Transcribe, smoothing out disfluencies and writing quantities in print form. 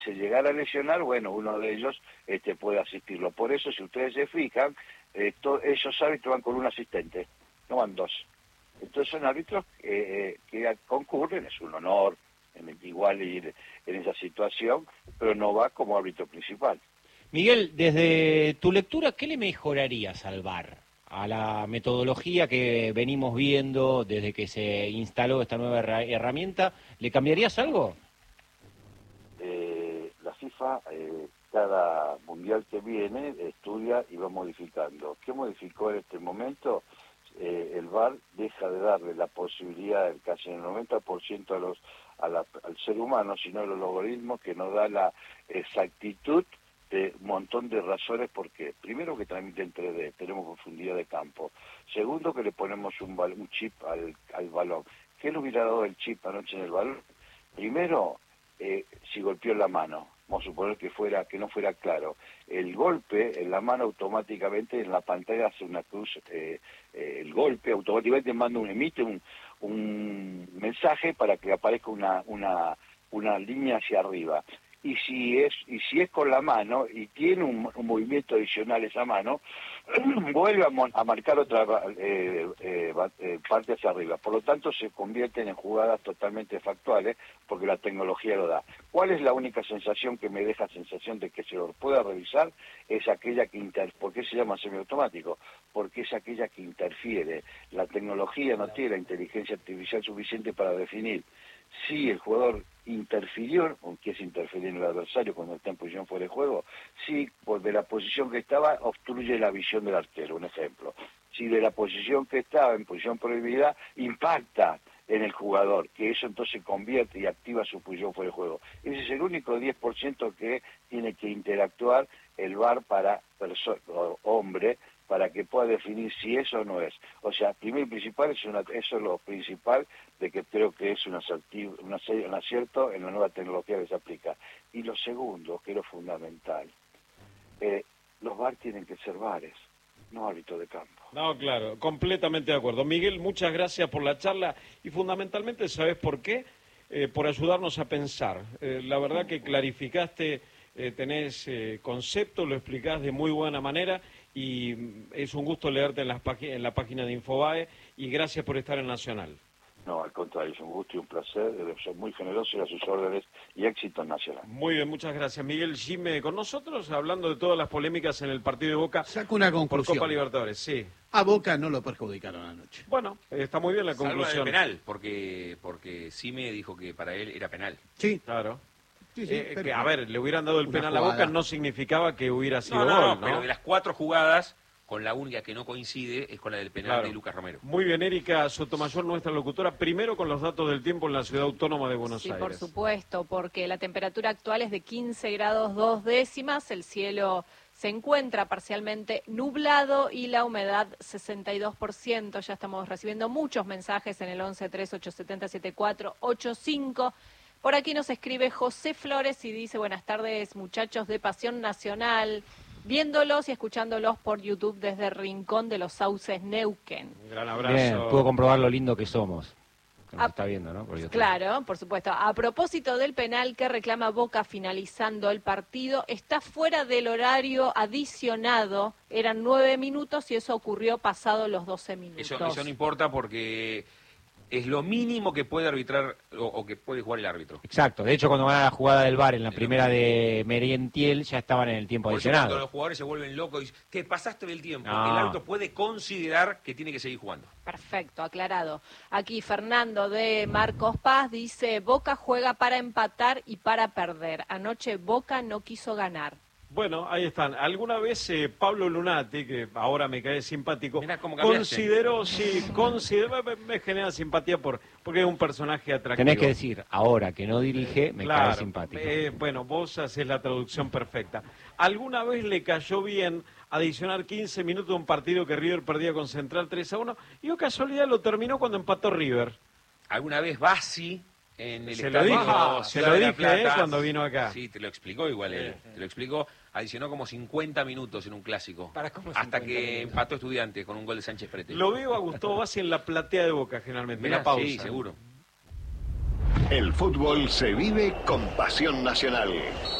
se llegara a lesionar, bueno, uno de ellos puede asistirlo. Por eso, si ustedes se fijan, esos árbitros van con un asistente, no van dos. Entonces son árbitros que concurren, es un honor igual ir en esa situación, pero no va como árbitro principal. Miguel, desde tu lectura, ¿qué le mejorarías al VAR? A la metodología que venimos viendo desde que se instaló esta nueva herramienta, ¿le cambiarías algo? La FIFA, cada mundial que viene, estudia y va modificando. ¿Qué modificó en este momento? El VAR deja de darle la posibilidad, casi en el 90% al ser humano, sino a los algoritmos, que nos da la exactitud de un montón de razones. Porque primero, que transmite en 3D, tenemos profundidad de campo. Segundo, que le ponemos un chip al balón. ¿Qué le hubiera dado el chip anoche en el balón? Primero, si golpeó en la mano, vamos a suponer que no fuera claro. El golpe en la mano automáticamente en la pantalla hace una cruz, el golpe automáticamente emite un mensaje para que aparezca una línea hacia arriba. Y si es con la mano y tiene un movimiento adicional esa mano, vuelve a marcar otra parte hacia arriba. Por lo tanto, se convierten en jugadas totalmente factuales, porque la tecnología lo da. ¿Cuál es la única sensación que me deja sensación de que se lo pueda revisar? Es aquella ¿por qué se llama semiautomático? Porque es aquella que interfiere. La tecnología no tiene la inteligencia artificial suficiente para definir si el jugador interfirió, o que es interferir en el adversario cuando está en posición fuera de juego, si por de la posición que estaba obstruye la visión del arquero, un ejemplo. Si de la posición que estaba en posición prohibida impacta en el jugador, que eso entonces convierte y activa su posición fuera de juego. Ese es el único 10% que tiene que interactuar el VAR para hombre, para que pueda definir si eso no es. O sea, primero y principal, eso es lo principal, de que creo que es un acierto en la nueva tecnología que se aplica. Y lo segundo, que es lo fundamental, los VAR tienen que ser VARes, no árbitros de campo. No, claro, completamente de acuerdo. Miguel, muchas gracias por la charla y fundamentalmente, ¿sabes por qué? Por ayudarnos a pensar. La verdad que clarificaste, tenés concepto, lo explicás de muy buena manera y es un gusto leerte en la página de Infobae y gracias por estar en Nacional. No, al contrario, es un gusto y un placer, soy muy generoso y a sus órdenes, y éxito en Nacional. Muy bien, muchas gracias. Miguel Gime con nosotros, hablando de todas las polémicas en el partido de Boca. Saco una conclusión. Por Copa Libertadores, sí. A Boca no lo perjudicaron anoche. Bueno, está muy bien la conclusión. Salvo el penal, porque Sime dijo que para él era penal. Sí. Claro. Sí, pero a ver, le hubieran dado el penal a Boca, no significaba que hubiera sido gol, ¿no? Pero de las 4 jugadas, con la única que no coincide es con la del penal de Lucas Romero. Muy bien, Erika Sotomayor, nuestra locutora, primero con los datos del tiempo en la Ciudad Autónoma de Buenos Aires. Sí, por supuesto, porque la temperatura actual es de 15 grados 2 décimas, el cielo se encuentra parcialmente nublado y la humedad 62%. Ya estamos recibiendo muchos mensajes en el 1138707485. Por aquí nos escribe José Flores y dice: buenas tardes, muchachos de Pasión Nacional, viéndolos y escuchándolos por YouTube desde Rincón de los Sauces, Neuquén. Un gran abrazo. Bien, puedo comprobar lo lindo que somos. Nos está viendo, ¿no? Por YouTube. Claro, por supuesto. A propósito del penal que reclama Boca finalizando el partido, está fuera del horario adicionado. Eran 9 minutos y eso ocurrió pasado los 12 minutos. Eso no importa porque es lo mínimo que puede arbitrar o que puede jugar el árbitro. Exacto. De hecho, cuando van a la jugada del VAR en la primera de Merentiel, ya estaban en el tiempo adicionado. Cuando los jugadores se vuelven locos y dicen, te pasaste del tiempo, No. el árbitro puede considerar que tiene que seguir jugando. Perfecto, aclarado. Aquí Fernando de Marcos Paz dice: Boca juega para empatar y para perder. Anoche Boca no quiso ganar. Bueno, ahí están. Alguna vez Pablo Lunati, que ahora me cae simpático, Mirá cómo cambiaste. me genera simpatía porque es un personaje atractivo. Tenés que decir, ahora que no dirige, me cae simpático. Bueno, vos haces la traducción perfecta. ¿Alguna vez le cayó bien adicionar 15 minutos de un partido que River perdía con Central 3-1? Y o casualidad lo terminó cuando empató River. ¿Alguna vez Bassi en el Se lo estadio Ciudad de la dije Plata, cuando vino acá. Sí, te lo explicó igual él. Te lo explicó. Adicionó como 50 minutos en un clásico. Hasta que empató Estudiantes con un gol de Sánchez Prete. Lo veo a Gustavo Bassi en la platea de Boca, generalmente. Mirá, Una pausa. sí, seguro. El fútbol se vive con pasión nacional.